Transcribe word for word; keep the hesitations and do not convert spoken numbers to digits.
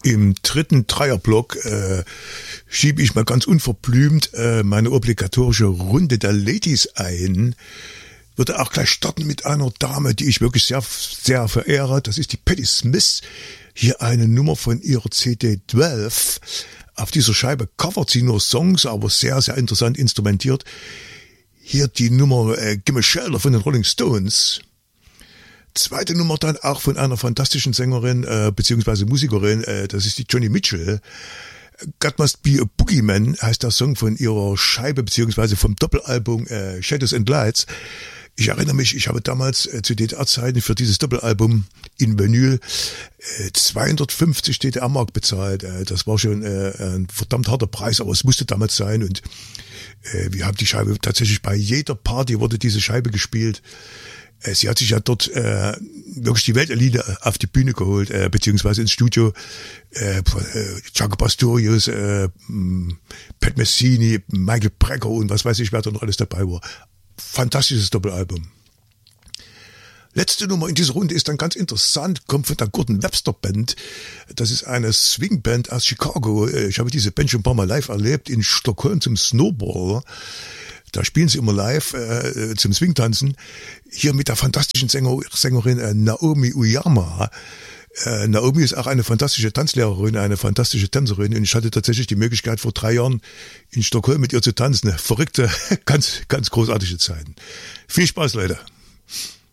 Im dritten Dreierblock äh, schiebe ich mal ganz unverblümt äh, meine obligatorische Runde der Ladies ein. Würde auch gleich starten mit einer Dame, die ich wirklich sehr, sehr verehre. Das ist die Patti Smith. Hier eine Nummer von ihrer C D zwölf. Auf dieser Scheibe covert sie nur Songs, aber sehr, sehr interessant instrumentiert. Hier die Nummer äh, Gimme Shelter von den Rolling Stones. Zweite Nummer dann auch von einer fantastischen Sängerin äh, beziehungsweise Musikerin, äh, das ist die Joni Mitchell. God Must Be a Boogeyman heißt der Song von ihrer Scheibe beziehungsweise vom Doppelalbum äh, Shadows and Lights. Ich erinnere mich, ich habe damals äh, zu D D R-Zeiten für dieses Doppelalbum in Vinyl äh, zweihundertfünfzig D D R-Mark bezahlt. Äh, das war schon äh, ein verdammt harter Preis, aber es musste damals sein und äh, wir haben die Scheibe tatsächlich bei jeder Party wurde diese Scheibe gespielt. Sie hat sich ja dort äh, wirklich die Weltelite auf die Bühne geholt, äh, beziehungsweise ins Studio. Äh, äh, Jaco Pastorius, äh, Pat Messini, Michael Brecker und was weiß ich, wer da noch alles dabei war. Fantastisches Doppelalbum. Letzte Nummer in dieser Runde ist dann ganz interessant, kommt von der Gordon Webster Band. Das ist eine Swingband aus Chicago. Ich habe diese Band schon ein paar Mal live erlebt in Stockholm zum Snowball. Da spielen sie immer live äh, zum Swingtanzen. Hier mit der fantastischen Sänger, Sängerin äh, Naomi Uyama. Äh, Naomi ist auch eine fantastische Tanzlehrerin, eine fantastische Tänzerin. Und ich hatte tatsächlich die Möglichkeit, vor drei Jahren in Stockholm mit ihr zu tanzen. Verrückte, ganz, ganz großartige Zeiten. Viel Spaß, Leute.